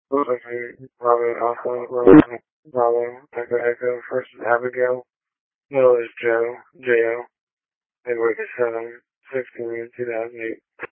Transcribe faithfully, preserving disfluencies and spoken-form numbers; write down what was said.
Looks like you Bravo Alpha, Bravo, Bravo, Echo Echo, first is Abigail, middle is Joe, J O, Midway seven, sixteen, two thousand eight.